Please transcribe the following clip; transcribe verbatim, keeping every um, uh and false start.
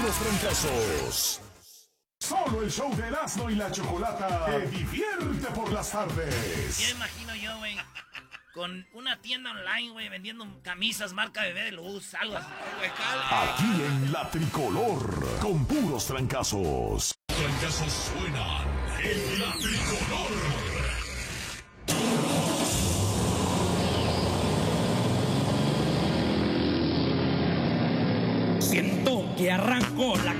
puros trancazos. Solo el show de Erasmo y la Chocolata te divierte por las tardes. Ya imagino yo, güey, con una tienda online, güey, vendiendo camisas marca Bebé de Luz, algo así. Aquí en La Tricolor, con puros trancazos. Trancazos suenan en La Tricolor. Siento que arrancó la